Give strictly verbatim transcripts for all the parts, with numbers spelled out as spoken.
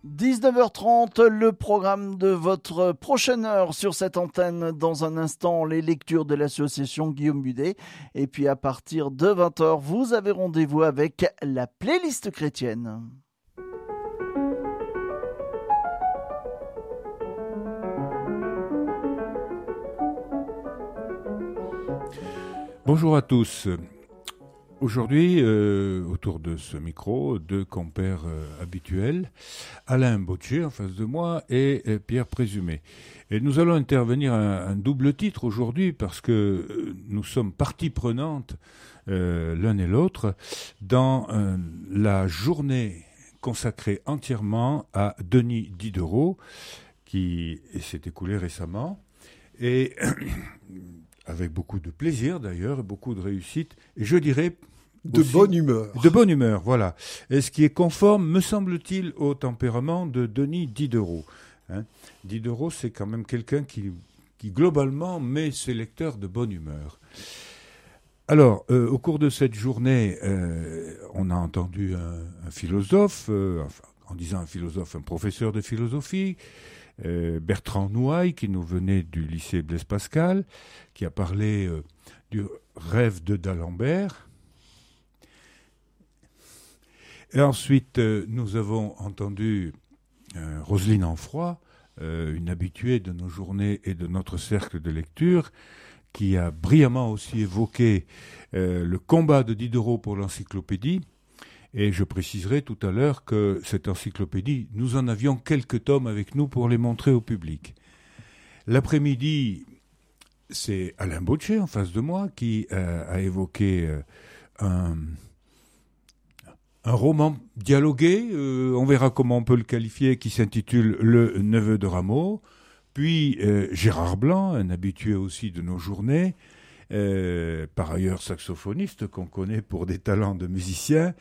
dix-neuf heures trente, le programme de votre prochaine heure sur cette antenne. Dans un instant, les lectures de l'association Guillaume Budet. Et puis à partir de vingt heures, vous avez rendez-vous avec la playlist chrétienne. Bonjour à tous. Aujourd'hui, euh, autour de ce micro, deux compères euh, habituels, Alain Bocce en face de moi et euh, Pierre Présumé. Et nous allons intervenir un, un double titre aujourd'hui parce que euh, nous sommes partie prenante, euh, l'un et l'autre, dans euh, la journée consacrée entièrement à Denis Diderot, qui s'est écoulée récemment. Et avec beaucoup de plaisir d'ailleurs, et beaucoup de réussite, et je dirais de aussi, bonne humeur. De bonne humeur, voilà. Et ce qui est conforme, me semble-t-il, au tempérament de Denis Diderot. Hein. Diderot, c'est quand même quelqu'un qui, qui globalement met ses lecteurs de bonne humeur. Alors, euh, au cours de cette journée, euh, on a entendu un, un philosophe, euh, enfin, en disant un philosophe, un professeur de philosophie, Euh, Bertrand Nouaille, qui nous venait du lycée Blaise Pascal, qui a parlé euh, du rêve de d'Alembert. Et ensuite, euh, nous avons entendu euh, Roselyne Enfroy, euh, une habituée de nos journées et de notre cercle de lecture, qui a brillamment aussi évoqué euh, le combat de Diderot pour l'encyclopédie. Et je préciserai tout à l'heure que cette encyclopédie, nous en avions quelques tomes avec nous pour les montrer au public. L'après-midi, c'est Alain Bocce en face de moi qui euh, a évoqué euh, un, un roman dialogué, euh, on verra comment on peut le qualifier, qui s'intitule Le Neveu de Rameau. Puis euh, Gérard Blanc, un habitué aussi de nos journées, euh, par ailleurs saxophoniste qu'on connaît pour des talents de musicien,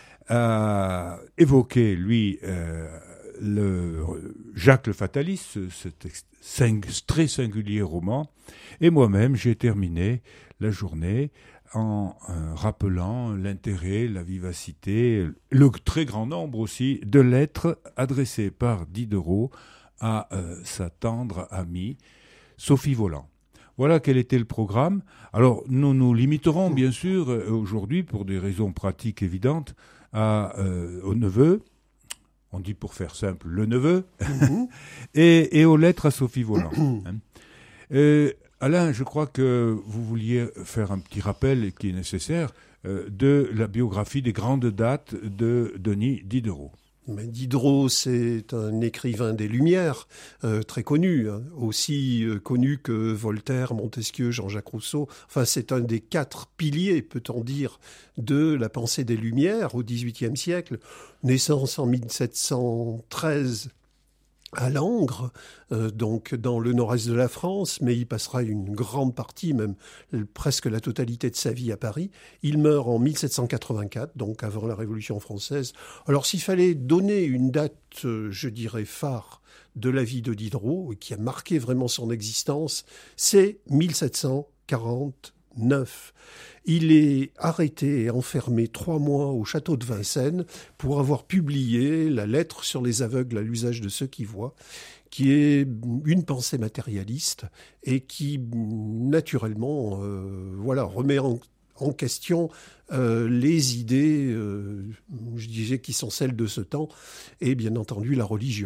a évoqué, lui, euh, le, Jacques le Fataliste, cet ex- très singulier roman, et moi-même, j'ai terminé la journée en euh, rappelant l'intérêt, la vivacité, le très grand nombre aussi de lettres adressées par Diderot à euh, sa tendre amie, Sophie Voland. Voilà quel était le programme. Alors, nous nous limiterons, bien sûr, aujourd'hui, pour des raisons pratiques évidentes, à, euh, au neveu, on dit pour faire simple, le neveu, mmh. et, et aux lettres à Sophie Voland. hein. euh, Alain, je crois que vous vouliez faire un petit rappel qui est nécessaire euh, de la biographie des grandes dates de Denis Diderot. Mais Diderot, c'est un écrivain des Lumières, euh, très connu, hein, aussi euh, connu que Voltaire, Montesquieu, Jean-Jacques Rousseau. Enfin, c'est un des quatre piliers, peut-on dire, de la pensée des Lumières au dix-huitième siècle. Naissance en mille sept cent treize à Langres, euh, donc dans le nord-est de la France, mais il passera une grande partie, même presque la totalité de sa vie à Paris. Il meurt en mille sept cent quatre-vingt-quatre, donc avant la Révolution française. Alors s'il fallait donner une date, euh, je dirais, phare de la vie de Diderot, qui a marqué vraiment son existence, c'est mille sept cent quarante-neuf. Il est arrêté et enfermé trois mois au château de Vincennes pour avoir publié la lettre sur les aveugles à l'usage de ceux qui voient, qui est une pensée matérialiste et qui, naturellement, euh, voilà, remet en, en question euh, les idées, euh, je disais, qui sont celles de ce temps, et bien entendu la religion.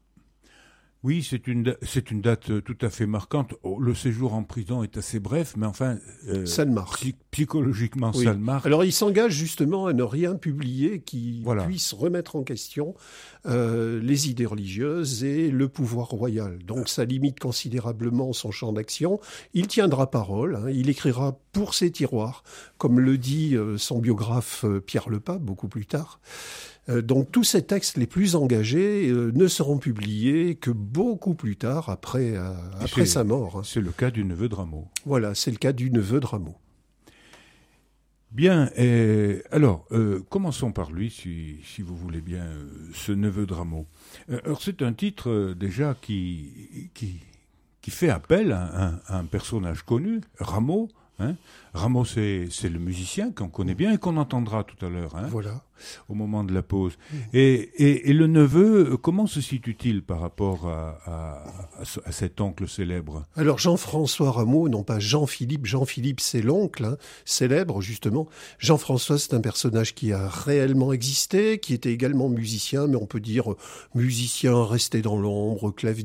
Oui, c'est une, c'est une date tout à fait marquante. Le séjour en prison est assez bref, mais enfin, euh, ça le marque. Psy- psychologiquement, oui. ça le marque. Alors, il s'engage justement à ne rien publier qui voilà. puisse remettre en question euh, les idées religieuses et le pouvoir royal. Donc, ça limite considérablement son champ d'action. Il tiendra parole, hein, il écrira pour ses tiroirs, comme le dit euh, son biographe euh, Pierre Lepas, beaucoup plus tard. Euh, donc tous ces textes les plus engagés euh, ne seront publiés que beaucoup plus tard, après, euh, après sa mort. Hein. C'est le cas du neveu de Rameau. Voilà, c'est le cas du neveu de Rameau. Bien, et alors, euh, commençons par lui, si, si vous voulez bien, euh, ce neveu de Rameau. Euh, alors c'est un titre euh, déjà qui, qui, qui fait appel à un, à un personnage connu, Rameau. Hein. Rameau, c'est, c'est le musicien qu'on connaît bien et qu'on entendra tout à l'heure. Hein. Voilà. au moment de la pause. Mmh. Et, et, et le neveu, comment se situe-t-il par rapport à, à, à, à cet oncle célèbre? Alors Jean-François Rameau, non pas Jean-Philippe, Jean-Philippe c'est l'oncle, hein, célèbre justement. Jean-François c'est un personnage qui a réellement existé, qui était également musicien, mais on peut dire musicien resté dans l'ombre, clave,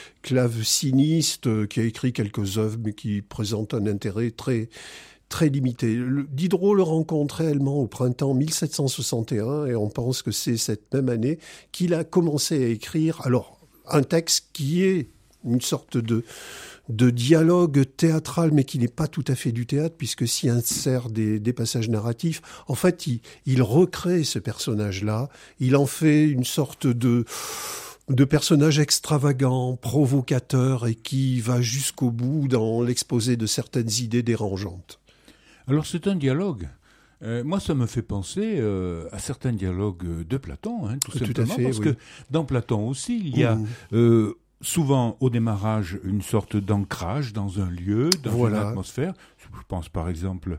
claveciniste, qui a écrit quelques œuvres, mais qui présentent un intérêt très... très limité. Le, Diderot le rencontre réellement au printemps mille sept cent soixante et un et on pense que c'est cette même année qu'il a commencé à écrire alors un texte qui est une sorte de, de dialogue théâtral mais qui n'est pas tout à fait du théâtre puisque s'y insère des, des passages narratifs. En fait, il, il recrée ce personnage-là, il en fait une sorte de... de personnages extravagants, provocateurs et qui va jusqu'au bout dans l'exposé de certaines idées dérangeantes. Alors c'est un dialogue. Euh, moi, ça me fait penser euh, à certains dialogues de Platon, hein, tout, tout simplement, fait, parce oui. que dans Platon aussi, il y a mmh. euh, souvent au démarrage une sorte d'ancrage dans un lieu, dans voilà. une atmosphère. Je pense par exemple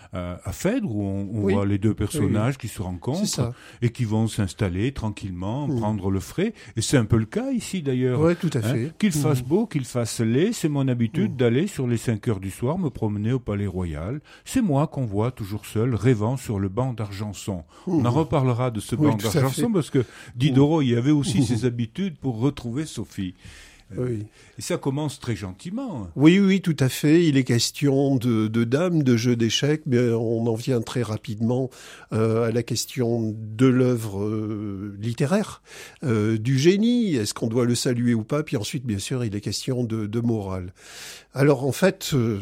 à Phèdre, où on, on oui. voit les deux personnages oui. qui se rencontrent et qui vont s'installer tranquillement, mmh. prendre le frais. Et c'est un peu le cas ici d'ailleurs. Oui, tout à fait. Hein, qu'il mmh. fasse beau, qu'il fasse laid, c'est mon habitude mmh. d'aller sur les cinq heures du soir me promener au Palais Royal. C'est moi qu'on voit toujours seul, rêvant sur le banc d'Argenson. Mmh. On en reparlera de ce oui, banc d'Argenson parce que Diderot y avait aussi mmh. ses habitudes pour retrouver Sophie. Oui. Et ça commence très gentiment. Oui, oui, tout à fait. Il est question de, de dames, de jeux d'échecs, mais on en vient très rapidement euh, à la question de l'œuvre euh, littéraire, euh, du génie. Est-ce qu'on doit le saluer ou pas? Puis ensuite, bien sûr, il est question de, de morale. Alors, en fait... Euh,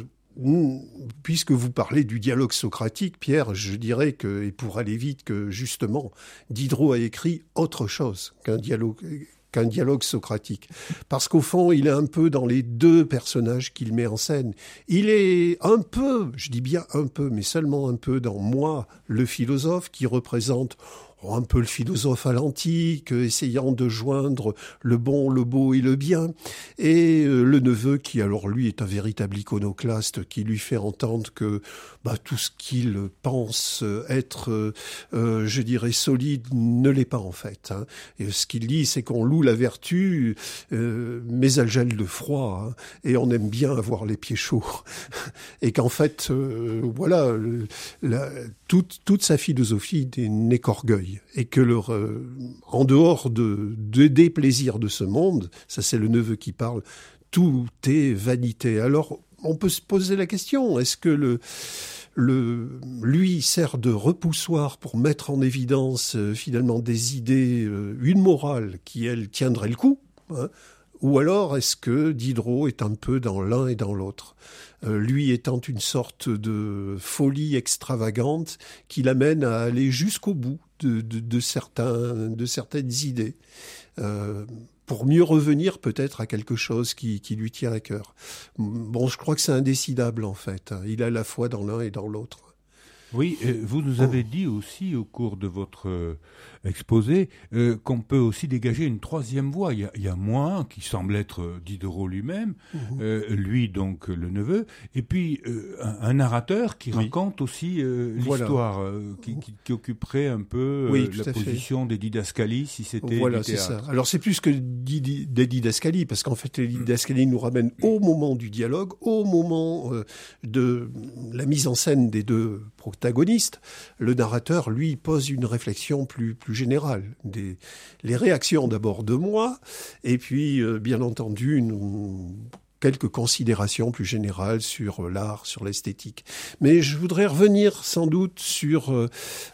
puisque vous parlez du dialogue socratique, Pierre, je dirais que, et pour aller vite, que justement, Diderot a écrit autre chose qu'un dialogue... qu'un dialogue socratique. Parce qu'au fond, il est un peu dans les deux personnages qu'il met en scène. Il est un peu, je dis bien un peu, mais seulement un peu dans moi, le philosophe, qui représente un peu le philosophe à l'antique, essayant de joindre le bon, le beau et le bien. Et euh, le neveu qui, alors lui, est un véritable iconoclaste, qui lui fait entendre que bah, tout ce qu'il pense être, euh, euh, je dirais, solide, ne l'est pas en fait. Hein. Et ce qu'il dit, c'est qu'on loue la vertu, euh, mais elle gèle de froid, hein, et on aime bien avoir les pieds chauds. Et qu'en fait, euh, voilà, la, toute, toute sa philosophie n'est qu'orgueil. Et que leur, euh, en dehors de, de, des plaisirs de ce monde, ça c'est le neveu qui parle, tout est vanité. Alors on peut se poser la question, est-ce que le, le, lui sert de repoussoir pour mettre en évidence euh, finalement des idées, euh, une morale qui elle tiendrait le coup, hein, ou alors est-ce que Diderot est un peu dans l'un et dans l'autre, euh, lui étant une sorte de folie extravagante qui l'amène à aller jusqu'au bout de, de, de, certains, de certaines idées, euh, pour mieux revenir peut-être à quelque chose qui, qui lui tient à cœur. Bon, je crois que c'est indécidable en fait, il est à la fois dans l'un et dans l'autre. Oui, euh, vous nous avez dit aussi au cours de votre euh, exposé euh, qu'on peut aussi dégager une troisième voie. Il y a, il y a moi, qui semble être Diderot lui-même, mmh. euh, lui donc le neveu, et puis euh, un, un narrateur qui oui. raconte aussi euh, l'histoire, voilà. euh, qui, qui, qui occuperait un peu oui, euh, la position fait. des didascalies si c'était voilà, du théâtre. C'est ça. Alors c'est plus que di- des didascalies, parce qu'en fait les didascalies nous ramènent au moment du dialogue, au moment euh, de la mise en scène des deux protagonistes. Le narrateur, lui, pose une réflexion plus, plus générale. Des, les réactions d'abord de moi, et puis, euh, bien entendu, une, quelques considérations plus générales sur l'art, sur l'esthétique. Mais je voudrais revenir sans doute sur euh,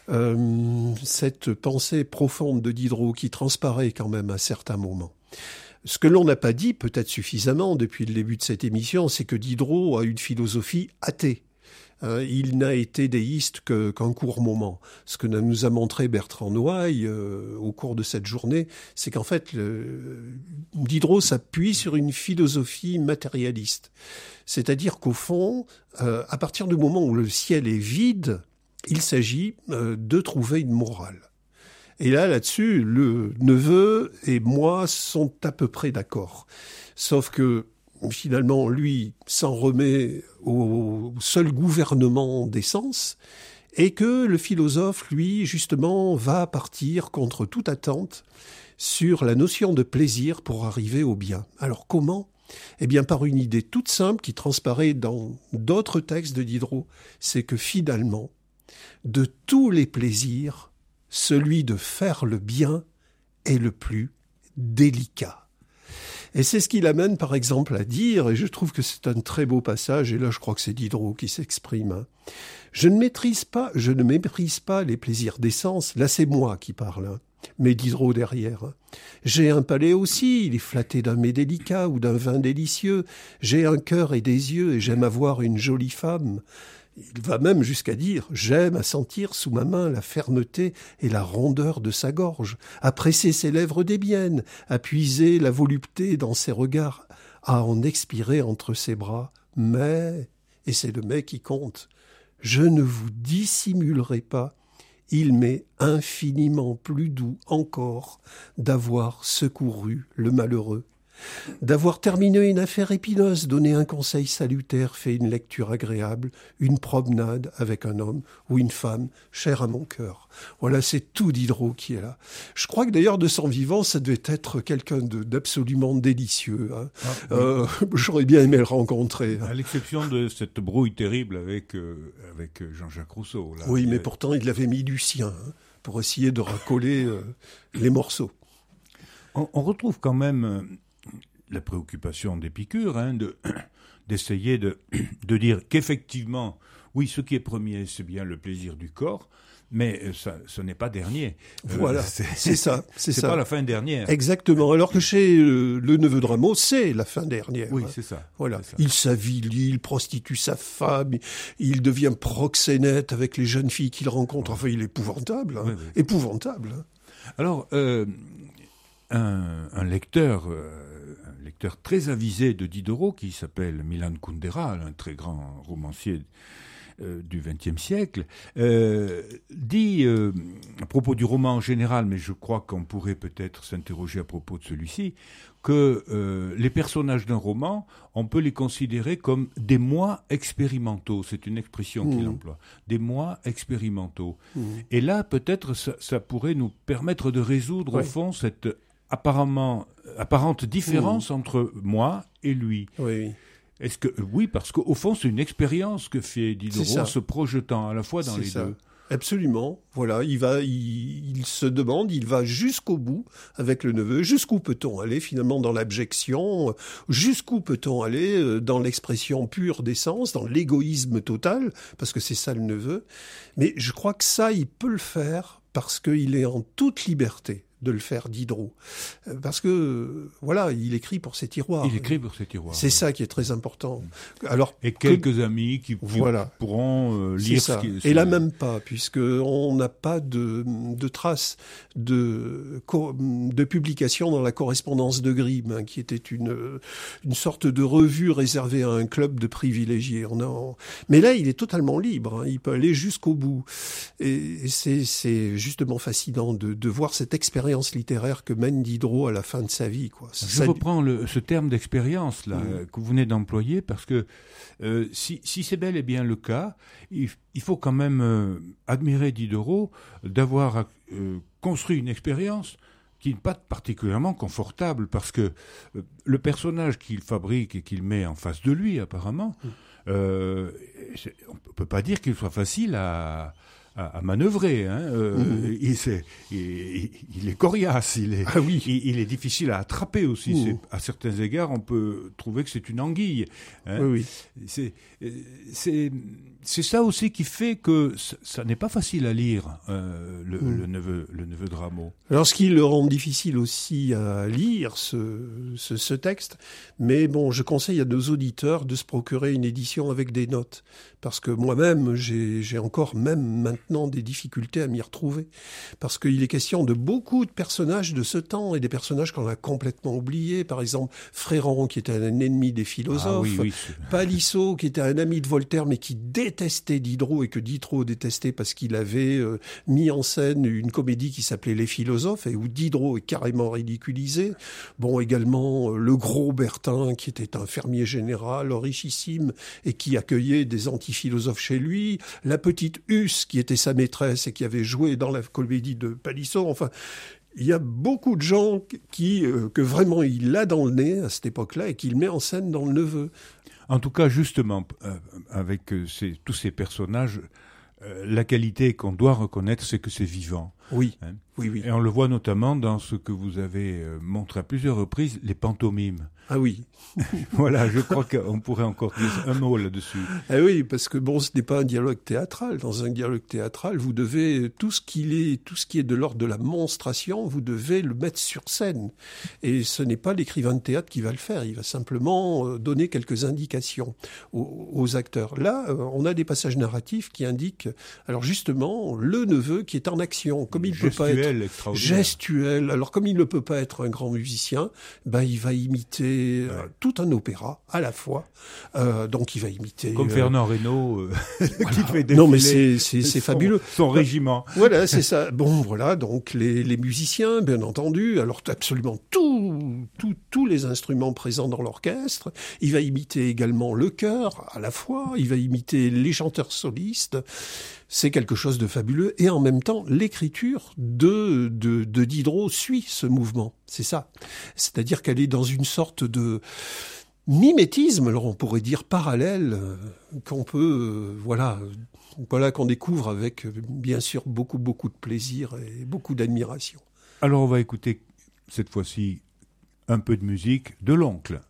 euh, cette pensée profonde de Diderot qui transparaît quand même à certains moments. Ce que l'on n'a pas dit, peut-être suffisamment depuis le début de cette émission, c'est que Diderot a une philosophie athée. Euh, il n'a été déiste que, qu'un court moment. Ce que nous a montré Bertrand Noailles euh, au cours de cette journée, c'est qu'en fait, le, Diderot s'appuie sur une philosophie matérialiste. C'est-à-dire qu'au fond, euh, à partir du moment où le ciel est vide, il s'agit euh, de trouver une morale. Et là, là-dessus, le neveu et moi sont à peu près d'accord. Sauf que finalement, lui s'en remet au seul gouvernement des sens Et que le philosophe, lui, justement, va partir contre toute attente sur la notion de plaisir pour arriver au bien. Alors comment ? Eh bien, par une idée toute simple qui transparaît dans d'autres textes de Diderot, c'est que finalement, de tous les plaisirs, celui de faire le bien est le plus délicat. Et c'est ce qui l'amène, par exemple, à dire, et je trouve que c'est un très beau passage, et là je crois que c'est Diderot qui s'exprime, hein. Je ne maîtrise pas, je ne méprise pas les plaisirs des sens, là c'est moi qui parle, hein. Mais Diderot derrière. Hein. J'ai un palais aussi, il est flatté d'un mets délicat ou d'un vin délicieux. J'ai un cœur et des yeux, et j'aime avoir une jolie femme. Il va même jusqu'à dire « J'aime à sentir sous ma main la fermeté et la rondeur de sa gorge, à presser ses lèvres d'ébène, à puiser la volupté dans ses regards, à en expirer entre ses bras. Mais, et c'est le mais qui compte, je ne vous dissimulerai pas, il m'est infiniment plus doux encore d'avoir secouru le malheureux. D'avoir terminé une affaire épineuse, donné un conseil salutaire, fait une lecture agréable, une promenade avec un homme ou une femme chère à mon cœur. Voilà, c'est tout Diderot qui est là. Je crois que d'ailleurs de son vivant, ça devait être quelqu'un de, d'absolument délicieux. Hein. Ah, oui. euh, j'aurais bien aimé le rencontrer. À l'exception de cette brouille terrible avec, euh, avec Jean-Jacques Rousseau. Là. Oui, mais avait... pourtant il avait mis du sien hein, pour essayer de racoler euh, les morceaux. On, on retrouve quand même... Euh, la préoccupation d'Épicure, hein, de, d'essayer de, de dire qu'effectivement, oui, ce qui est premier, c'est bien le plaisir du corps, mais ça, ce n'est pas dernier. Voilà, euh, c'est, c'est ça. C'est, c'est ça. pas la fin dernière. Exactement, alors que chez euh, le neveu de Rameau, c'est la fin dernière. Oui, hein. c'est ça. Voilà. C'est ça. Il s'avilit, il prostitue sa femme, il devient proxénète avec les jeunes filles qu'il rencontre. Enfin, il est épouvantable. Hein. Oui, oui. Épouvantable. Hein. Alors, euh, un, un lecteur... Euh, un lecteur très avisé de Diderot, qui s'appelle Milan Kundera, un très grand romancier euh, du vingtième siècle, euh, dit, euh, à propos du roman en général, mais je crois qu'on pourrait peut-être s'interroger à propos de celui-ci, que euh, les personnages d'un roman, on peut les considérer comme des moi expérimentaux. C'est une expression mmh. qu'il emploie. Des moi expérimentaux. Mmh. Et là, peut-être, ça, ça pourrait nous permettre de résoudre, ouais. au fond, cette... apparemment apparente différence mmh. entre moi et lui. Oui, oui. Est-ce que oui, parce qu'au fond, c'est une expérience que fait Diderot en se projetant à la fois dans c'est les ça. deux. Absolument. Voilà, il va, il, il se demande, il va jusqu'au bout avec le neveu. Jusqu'où peut-on aller finalement dans l'abjection ? Jusqu'où peut-on aller dans l'expression pure des sens, dans l'égoïsme total ? Parce que c'est ça le neveu. Mais je crois que ça, il peut le faire parce qu'il est en toute liberté de le faire, Diderot. Parce que, voilà, il écrit pour ses tiroirs. Il écrit pour ses tiroirs. C'est oui. ça qui est très important. Alors, et quelques que... amis qui, qui voilà. pourront euh, lire ça. ce qui... Et là même pas, puisqu'on n'a pas de, de traces de, de publication dans la correspondance de Grimm, hein, qui était une, une sorte de revue réservée à un club de privilégiés. On a... Mais là, il est totalement libre. Hein, il peut aller jusqu'au bout. Et c'est, c'est justement fascinant de, de voir cette expérience littéraire que mène Diderot à la fin de sa vie. Quoi. Je ça... reprends le, ce terme d'expérience là, mmh. que vous venez d'employer, parce que euh, si, si c'est bel et bien le cas, il, il faut quand même euh, admirer Diderot d'avoir euh, construit une expérience qui n'est pas particulièrement confortable, parce que euh, le personnage qu'il fabrique et qu'il met en face de lui, apparemment, mmh. euh, on ne peut pas dire qu'il soit facile à... à, à manœuvrer. Hein. Euh, mmh. il, c'est, il, il est coriace, il est, ah oui. il, il est difficile à attraper aussi. Mmh. C'est, à certains égards, on peut trouver que c'est une anguille. Hein. Oui, oui. C'est, c'est, c'est ça aussi qui fait que ça, ça n'est pas facile à lire, euh, le, mmh. le, neveu, le neveu de Rameau. Alors, ce qui le rend difficile aussi à lire, ce, ce, ce texte, mais bon, je conseille à nos auditeurs de se procurer une édition avec des notes, parce que moi-même, j'ai, j'ai encore même maintenant des difficultés à m'y retrouver, parce qu'il est question de beaucoup de personnages de ce temps, et des personnages qu'on a complètement oubliés, par exemple Fréron, qui était un ennemi des philosophes, ah, oui, oui, Palissot, qui était un ami de Voltaire, mais qui détestait Diderot, et que Diderot détestait parce qu'il avait euh, mis en scène une comédie qui s'appelait Les Philosophes, et où Diderot est carrément ridiculisé. Bon, également, euh, le gros Bertin, qui était un fermier général richissime, et qui accueillait des anti petit philosophe chez lui, la petite Huss qui était sa maîtresse et qui avait joué dans la comédie de Palissot. Enfin, il y a beaucoup de gens qui, euh, que vraiment il a dans le nez à cette époque-là et qu'il met en scène dans Le Neveu. En tout cas, justement, euh, avec euh, ces, tous ces personnages, euh, la qualité qu'on doit reconnaître, c'est que c'est vivant. Oui, hein. oui, oui. Et on le voit notamment dans ce que vous avez euh, montré à plusieurs reprises, les pantomimes. Ah oui. Voilà, je crois qu'on pourrait encore dire un mot là-dessus. Ah oui, parce que bon, ce n'est pas un dialogue théâtral. Dans un dialogue théâtral, vous devez, tout ce qui est, tout ce qui est de l'ordre de la monstration, vous devez le mettre sur scène. Et ce n'est pas l'écrivain de théâtre qui va le faire. Il va simplement donner quelques indications aux, aux acteurs. Là, on a des passages narratifs qui indiquent, alors justement, le neveu qui est en action. Comme il ne peut pas être gestuel, alors comme il ne peut pas être un grand musicien, ben il va imiter ouais. euh, tout un opéra à la fois. Euh, donc il va imiter comme euh, Fernand Reynaud euh, voilà. qui fait défiler non mais c'est c'est, c'est son, fabuleux son régiment. Voilà, c'est ça. Bon voilà, donc les les musiciens bien entendu, alors absolument tous tous tous les instruments présents dans l'orchestre. Il va imiter également le chœur à la fois, il va imiter les chanteurs solistes. C'est quelque chose de fabuleux. Et en même temps, l'écriture de, de, de Diderot suit ce mouvement. C'est ça. C'est-à-dire qu'elle est dans une sorte de mimétisme, alors on pourrait dire parallèle, qu'on peut, euh, voilà, voilà, qu'on découvre avec, bien sûr, beaucoup, beaucoup de plaisir et beaucoup d'admiration. Alors on va écouter cette fois-ci un peu de musique de l'oncle.